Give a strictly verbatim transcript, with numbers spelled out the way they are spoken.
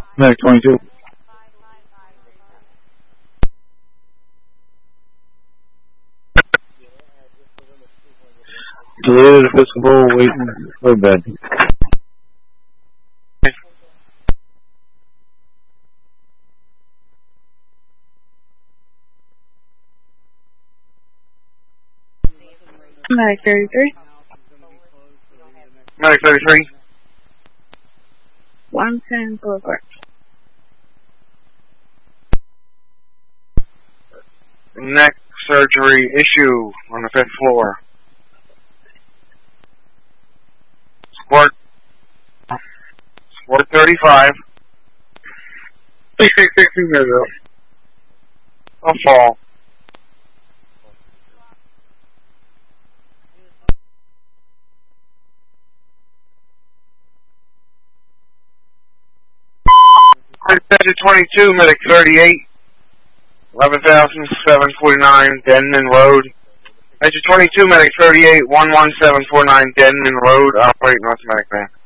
Medic twenty-two. Deleted Episcopal, waiting for bed. Medic thirty-three. Medic thirty-three. one ten Boulevard. Neck surgery issue on the fifth floor. Squirt. Squirt thirty-five. I'll fall. Exit twenty-two, Medic thirty-eight. eleven thousand seven forty-nine Denman Road. Exit twenty-two, Medic thirty-eight, one one seven four nine Denman Road. Operate North Medic Van.